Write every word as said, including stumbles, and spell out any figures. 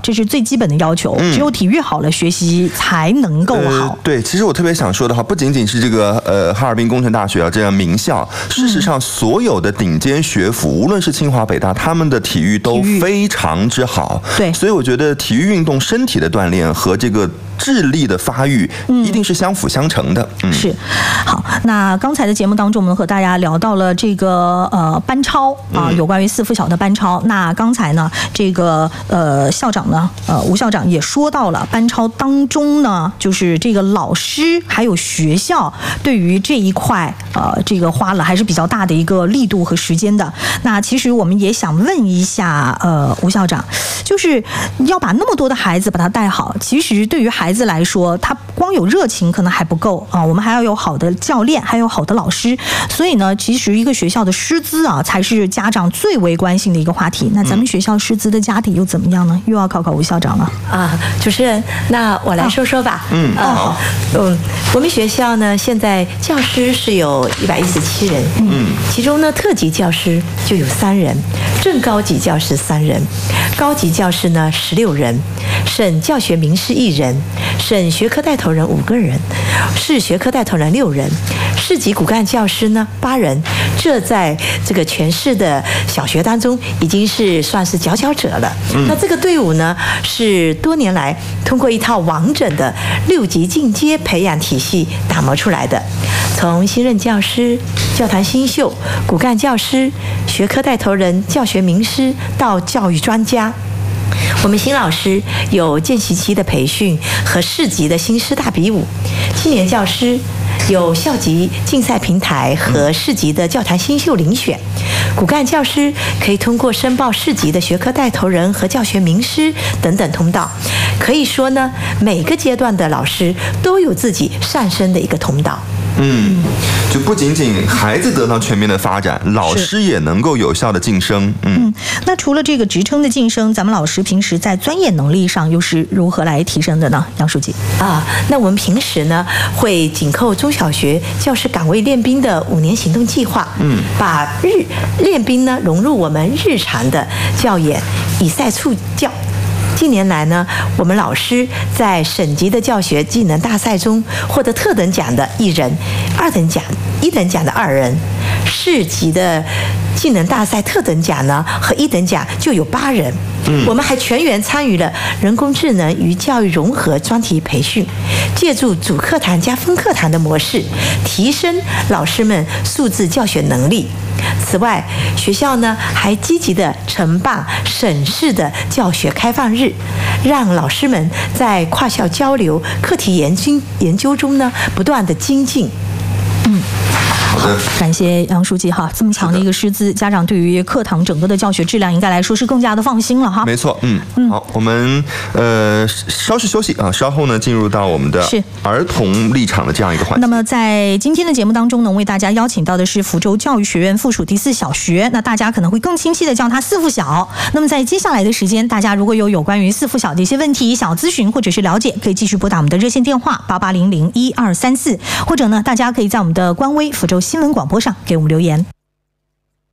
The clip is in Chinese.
这是最基本的要求。嗯、只有体育好了，学习才能够好。 呃、对，其实我特别想说的话，不仅仅是这个呃哈尔滨工程大学啊这样名校，事实上所有的顶尖学府，无论是清华北大，他们的体育都非常之好。 对， 所以我觉得体育运动、身体的锻炼和这个智力的发育一定是相辅相成的。 嗯，是。好，那刚才的节目当中，我们和大家聊到了这个呃班超啊，有关于四附小的班超。那刚才呢，这个呃校长呢，呃吴校长也说到了班超当中呢，就是这个老师还有学校对于这一块呃这个花了还是比较大的一个力度和时间的。那其实我们也想问一下呃吴校长，就是要把那么多的孩子把他带好，其实对于孩子来说，他光有热情可能还不够啊，我们还要有好的教练，还有好的老师。所以呢，其实一个学校的师资啊，才是家长最为关心的一个话题。那咱们学校师资的家底又怎么样呢？又要考考吴校长了啊，主持人，那我来说说吧。 嗯， 好，嗯，我们学校呢，现在教师是有一百一十七人，嗯，其中呢，特级教师就有三人，正高级教师三人，高级教师呢十六人，省教学名师一人，省学科带头人五个人，市学科带头人六人，市级骨干教师呢八人。这在这个全市的小学当中已经是算是佼佼者了。嗯、那这个队伍呢，是多年来通过一套完整的六级进阶培养体系打磨出来的。从新任教师、教坛新秀、骨干教师、学科带头人、教学名师到教育专家。我们新老师有见习期的培训和市级的新师大比武，青年教师有校级竞赛平台和市级的教坛新秀遴选，骨干教师可以通过申报市级的学科带头人和教学名师等等通道。可以说呢，每个阶段的老师都有自己上升的一个通道。 嗯，就不仅仅孩子得到全面的发展，老师也能够有效的晋升。嗯, 嗯， 那除了这个职称的晋升，咱们老师平时在专业能力上又是如何来提升的呢？杨书记啊，那我们平时呢会紧扣中小学教师岗位练兵的五年行动计划，嗯，把日练兵呢融入我们日常的教研，以赛促教。近年来呢，我们老师在省级的教学技能大赛中获得特等奖的一人，二等奖、一等奖的二人，市级的技能大赛特等奖呢和一等奖就有八人。嗯，我们还全员参与了人工智能与教育融合专题培训，借助主课堂加分课堂的模式，提升老师们数字教学能力。此外，学校呢还积极地承办省市的教学开放日，让老师们在跨校交流、课题研究研究中呢不断地精进。 嗯。好的，感谢杨书记哈，这么强的一个师资，家长对于课堂整个的教学质量应该来说是更加的放心了哈。 没错，嗯嗯，好，我们呃稍事休息啊，稍后呢进入到我们的儿童立场的这样一个环节。 那么在今天的节目当中呢，为大家邀请到的是福州教育学院附属第四小学，那大家可能会更清晰的叫它四附小。那么在接下来的时间，大家如果有有关于四附小的一些问题想要咨询或者是了解，可以继续拨打我们的热线电话八八零零一二三四，或者呢，大家可以在我们的官微福州新闻广播上给我们留言。